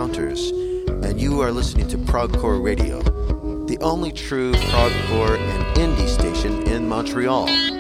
Encounters, and you are listening to Progcore Radio, the only true progcore and indie station in Montreal.